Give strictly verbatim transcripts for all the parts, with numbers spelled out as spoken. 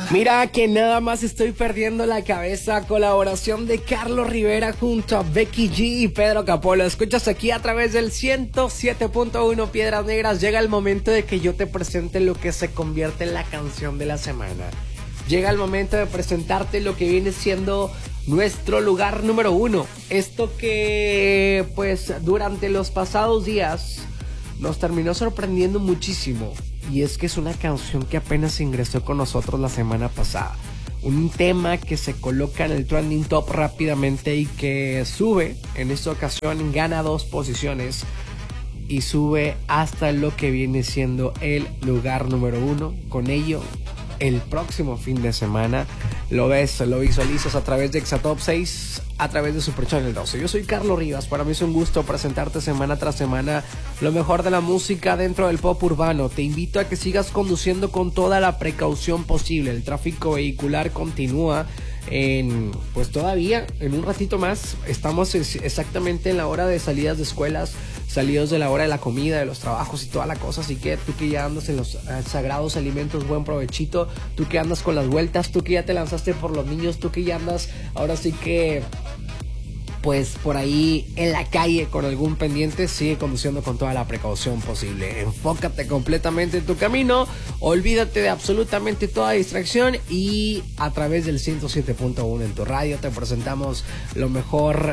Mira que nada más estoy perdiendo la cabeza. Colaboración de Carlos Rivera junto a Becky G y Pedro Capó. Lo escuchas aquí a través del ciento siete punto uno Piedras Negras. Llega el momento de que yo te presente lo que se convierte en la canción de la semana. Llega el momento de presentarte lo que viene siendo nuestro lugar número uno. Esto que pues durante los pasados días nos terminó sorprendiendo muchísimo. Y es que es una canción que apenas ingresó con nosotros la semana pasada. Un tema que se coloca en el trending top rápidamente y que sube, en esta ocasión gana dos posiciones y sube hasta lo que viene siendo el lugar número uno. Con ello, el próximo fin de semana lo ves, lo visualizas a través de Exatop seis, a través de Super Channel doce. Yo soy Carlos Rivas, para mí es un gusto presentarte semana tras semana lo mejor de la música dentro del pop urbano. Te invito a que sigas conduciendo con toda la precaución posible. El tráfico vehicular continúa en, pues todavía, en un ratito más, estamos exactamente en la hora de salidas de escuelas, salidos de la hora de la comida, de los trabajos y toda la cosa. Así que tú que ya andas en los uh, sagrados alimentos, buen provechito. Tú que andas con las vueltas, tú que ya te lanzaste por los niños, tú que ya andas ahora sí que pues por ahí en la calle con algún pendiente, sigue conduciendo con toda la precaución posible. Enfócate completamente en tu camino, olvídate de absolutamente toda distracción y a través del ciento siete punto uno en tu radio te presentamos lo mejor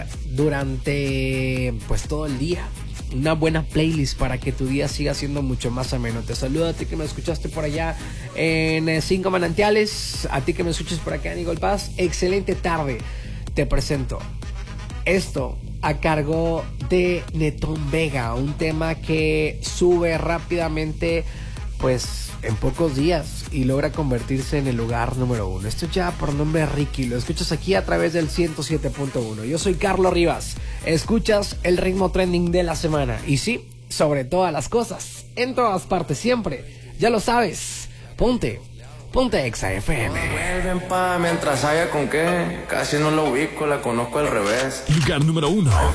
durante pues todo el día. Una buena playlist para que tu día siga siendo mucho más ameno. Te saludo a ti que me escuchaste por allá en eh, Cinco Manantiales, a ti que me escuches por acá en Eagle Pass. Excelente tarde. Te presento esto a cargo de Netón Vega, un tema que sube rápidamente pues en pocos días y logra convertirse en el lugar número uno. Esto ya por nombre Ricky, lo escuchas aquí a través del ciento siete punto uno. Yo soy Carlos Rivas, escuchas el ritmo trending de la semana y sí, sobre todas las cosas, en todas partes, siempre, ya lo sabes, ponte Ponte Exa F M. Vuelven pa' mientras haya con qué. Casi no lo ubico, la conozco al revés. Lugar número uno.